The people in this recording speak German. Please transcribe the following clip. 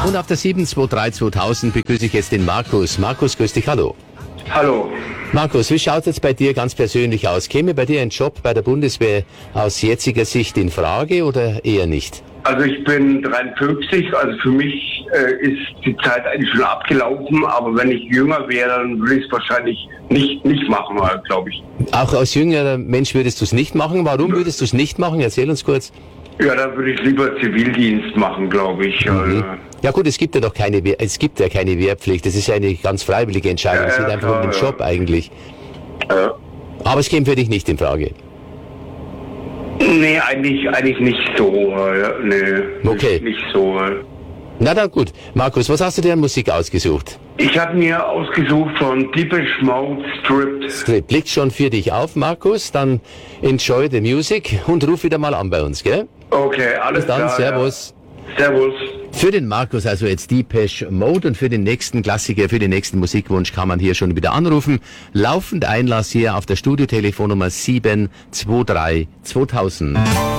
Und auf der 7232000 begrüße ich jetzt den Markus. Markus, grüß dich, hallo. Hallo. Markus, wie schaut es jetzt bei dir ganz persönlich aus? Käme bei dir ein Job bei der Bundeswehr aus jetziger Sicht in Frage oder eher nicht? Also ich bin 53, also für mich ist die Zeit eigentlich schon abgelaufen, aber wenn ich jünger wäre, dann würde ich es wahrscheinlich nicht machen, glaube ich. Auch als jüngerer Mensch würdest du es nicht machen? Warum würdest du es nicht machen? Erzähl uns kurz. Ja, da würde ich lieber Zivildienst machen, glaube ich. Ja gut, es gibt ja keine Wehrpflicht. Das ist ja eine ganz freiwillige Entscheidung. Es geht einfach um den Job eigentlich. Aber es käme für dich nicht in Frage. Nee, eigentlich nicht so. Nee, okay. Nicht so. Na dann gut. Markus, was hast du dir an Musik ausgesucht? Ich habe mir ausgesucht von Depeche Mode Stripped. Stripped. Liegt schon für dich auf, Markus. Dann enjoy the music und ruf wieder mal an bei uns, gell? Okay, alles klar. Bis dann, servus. Ja. Servus. Für den Markus also jetzt Depeche Mode und für den nächsten Klassiker, für den nächsten Musikwunsch kann man hier schon wieder anrufen. Laufend Einlass hier auf der Studiotelefonnummer 7232000.